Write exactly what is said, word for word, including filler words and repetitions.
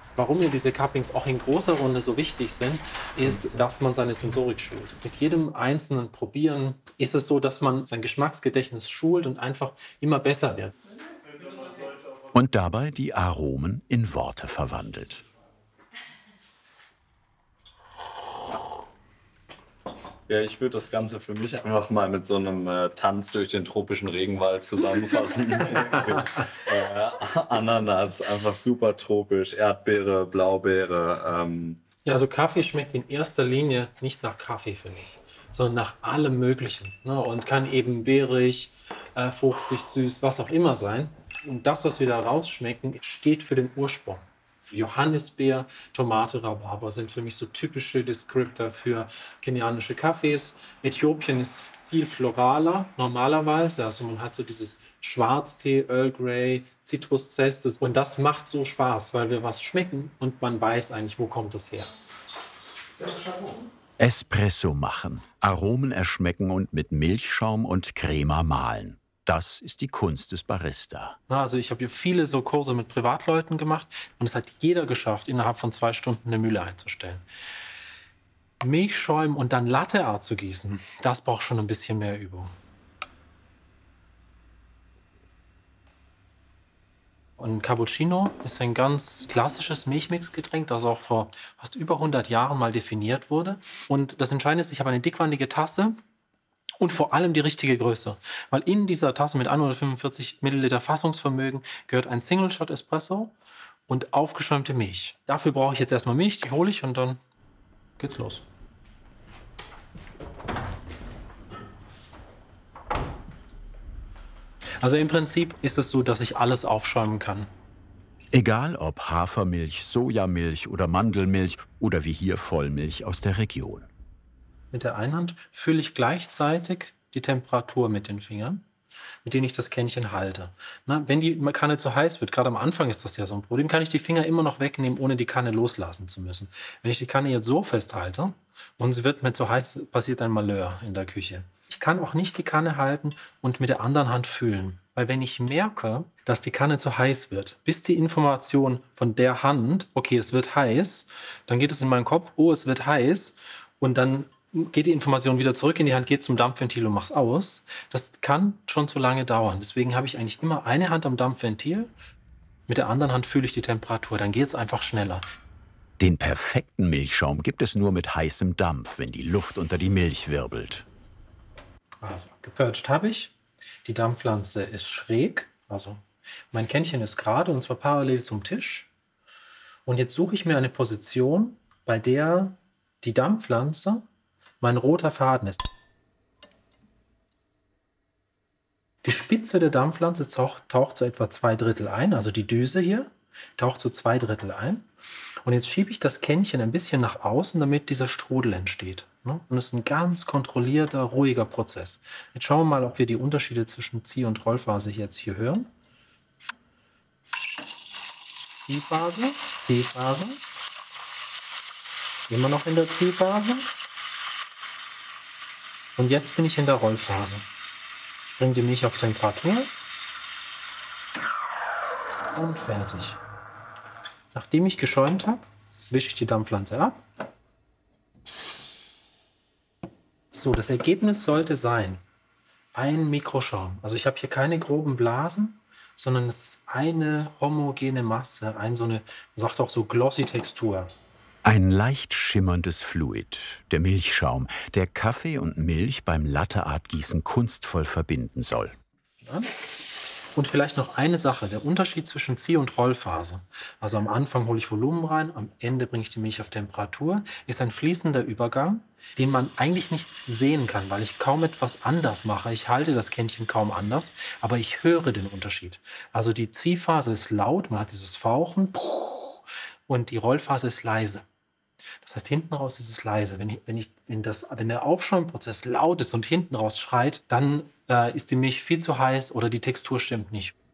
Warum mir diese Cuppings auch in großer Runde so wichtig sind, ist, dass man seine Sensorik schult. Mit jedem einzelnen Probieren ist es so, dass man sein Geschmacksgedächtnis schult und einfach immer besser wird. Und dabei die Aromen in Worte verwandelt. Ja, ich würde das Ganze für mich einfach mal mit so einem äh, Tanz durch den tropischen Regenwald zusammenfassen. äh, Ananas, einfach super tropisch, Erdbeere, Blaubeere. Ähm. Ja, also Kaffee schmeckt in erster Linie nicht nach Kaffee, finde ich, sondern nach allem Möglichen. Ne? Und kann eben beerig, äh, fruchtig, süß, was auch immer sein. Und das, was wir da rausschmecken, steht für den Ursprung. Johannisbeer, Tomate, Rhabarber sind für mich so typische Descriptor für kenianische Kaffees. Äthiopien ist viel floraler normalerweise. Also man hat so dieses Schwarztee, Earl Grey, Zitruszeste. Und das macht so Spaß, weil wir was schmecken und man weiß eigentlich, wo kommt das her. Espresso machen, Aromen erschmecken und mit Milchschaum und Crema mahlen. Das ist die Kunst des Barista. Also ich habe hier viele so Kurse mit Privatleuten gemacht und es hat jeder geschafft, innerhalb von zwei Stunden eine Mühle einzustellen. Milch schäumen und dann Latte Art zu gießen, das braucht schon ein bisschen mehr Übung. Und Cappuccino ist ein ganz klassisches Milchmixgetränk, das auch vor fast über hundert Jahren mal definiert wurde. Und das Entscheidende ist, ich habe eine dickwandige Tasse und vor allem die richtige Größe. Weil in dieser Tasse mit hundertfünfundvierzig Milliliter Fassungsvermögen gehört ein Single Shot Espresso und aufgeschäumte Milch. Dafür brauche ich jetzt erstmal Milch, die hole ich und dann geht's los. Also im Prinzip ist es so, dass ich alles aufschäumen kann. Egal ob Hafermilch, Sojamilch oder Mandelmilch oder wie hier Vollmilch aus der Region. Mit der einen Hand fühle ich gleichzeitig die Temperatur mit den Fingern, mit denen ich das Kännchen halte. Na, wenn die Kanne zu heiß wird, gerade am Anfang ist das ja so ein Problem, kann ich die Finger immer noch wegnehmen, ohne die Kanne loslassen zu müssen. Wenn ich die Kanne jetzt so festhalte und sie wird mir zu heiß, passiert ein Malheur in der Küche. Ich kann auch nicht die Kanne halten und mit der anderen Hand fühlen. Weil wenn ich merke, dass die Kanne zu heiß wird, bis die Information von der Hand, okay, es wird heiß, dann geht es in meinen Kopf, oh, es wird heiß, und dann geht die Information wieder zurück in die Hand, geht zum Dampfventil und mach's aus. Das kann schon zu lange dauern. Deswegen habe ich eigentlich immer eine Hand am Dampfventil, mit der anderen Hand fühle ich die Temperatur, dann geht es einfach schneller. Den perfekten Milchschaum gibt es nur mit heißem Dampf, wenn die Luft unter die Milch wirbelt. Also, gepurcht habe ich. Die Dampfpflanze ist schräg, also mein Kännchen ist gerade und zwar parallel zum Tisch. Und jetzt suche ich mir eine Position, bei der die Dampfpflanze mein roter Faden ist. Die Spitze der Dampfpflanze taucht, taucht zu etwa zwei Drittel ein, also die Düse hier taucht zu zwei Drittel ein. Und jetzt schiebe ich das Kännchen ein bisschen nach außen, damit dieser Strudel entsteht. Und das ist ein ganz kontrollierter, ruhiger Prozess. Jetzt schauen wir mal, ob wir die Unterschiede zwischen Zieh- und Rollphase jetzt hier hören. Ziehphase, Ziehphase. Immer noch in der Ziehphase. Und jetzt bin ich in der Rollphase. Ich bringe die Milch auf Temperatur. Und fertig. Nachdem ich geschäumt habe, wische ich die Dampfpflanze ab. So, das Ergebnis sollte sein ein Mikroschaum. Also ich habe hier keine groben Blasen, sondern es ist eine homogene Masse, ein so eine, man sagt auch so glossy Textur. Ein leicht schimmerndes Fluid, der Milchschaum, der Kaffee und Milch beim Latte-Art-Gießen kunstvoll verbinden soll. Ja. Und vielleicht noch eine Sache, der Unterschied zwischen Zieh- und Rollphase. Also am Anfang hole ich Volumen rein, am Ende bringe ich die Milch auf Temperatur, ist ein fließender Übergang, den man eigentlich nicht sehen kann, weil ich kaum etwas anders mache. Ich halte das Kännchen kaum anders, aber ich höre den Unterschied. Also die Ziehphase ist laut, man hat dieses Fauchen, und die Rollphase ist leise. Das heißt, hinten raus ist es leise. Wenn, ich, wenn, ich, wenn, das, wenn der Aufschäumprozess laut ist und hinten raus schreit, dann äh, ist die Milch viel zu heiß oder die Textur stimmt nicht.